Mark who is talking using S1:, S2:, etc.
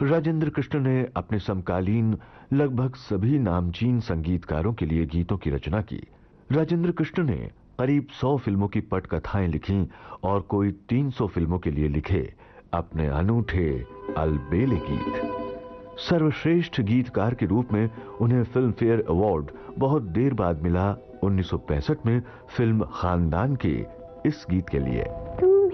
S1: राजेंद्र कृष्ण ने अपने समकालीन लगभग सभी नामचीन संगीतकारों के लिए गीतों की रचना की। राजेंद्र कृष्ण ने करीब 100 फिल्मों की पटकथाएं लिखीं और कोई 300 फिल्मों के लिए लिखे अपने अनूठे अलबेले गीत। सर्वश्रेष्ठ गीतकार के रूप में उन्हें फिल्म फेयर अवार्ड बहुत देर बाद मिला, 1965 में फिल्म खानदान के इस गीत के लिए।